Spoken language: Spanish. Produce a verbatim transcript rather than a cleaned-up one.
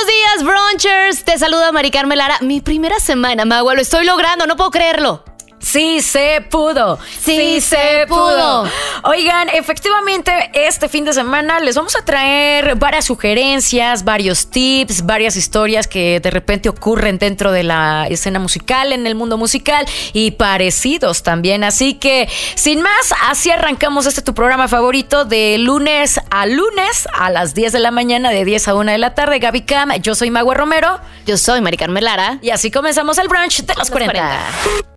Buenos días, brunchers. Te saluda Mari Carmen Lara. Mi primera semana, Magua, lo estoy logrando, no puedo creerlo. Sí se pudo, sí, sí se pudo. Oigan, efectivamente este fin de semana les vamos a traer varias sugerencias, varios tips, varias historias que de repente ocurren dentro de la escena musical, en el mundo musical y parecidos también. Así que sin más, así arrancamos este tu programa favorito de lunes a lunes a las diez de la mañana, de diez a una de la tarde. Gaby Cam, yo soy Magua Romero. Yo soy Mari Carmen Lara. Y así comenzamos el brunch de los cuarenta.